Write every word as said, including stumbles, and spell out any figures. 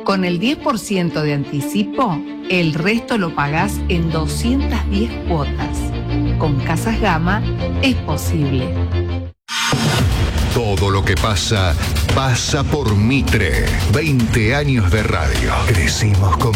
Con el diez por ciento de anticipo, el resto lo pagás en doscientas diez cuotas. Con Casas Gama es posible. Todo lo que pasa, pasa por Mitre. veinte años de radio. Crecimos con